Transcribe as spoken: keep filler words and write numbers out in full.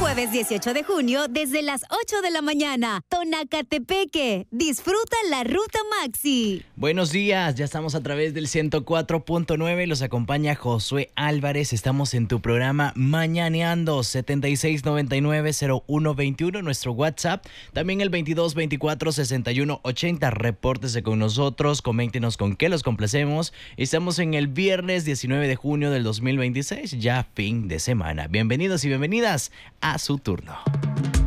Jueves dieciocho de junio, desde las ocho de la mañana. Tonacatepeque. Disfruta la Ruta Maxi. Buenos días, ya estamos a través del ciento cuatro punto nueve. Los acompaña Josué Álvarez. Estamos en tu programa Mañaneando. Setenta y seis noventa y nueve cero uno veintiuno, nuestro WhatsApp. También el veintidós veinticuatro sesenta y uno ochenta. Repórtese con nosotros, coméntenos con qué los complacemos. Estamos en el viernes diecinueve de junio del dos mil veintiséis, ya fin de semana. Bienvenidos y bienvenidas a su turno.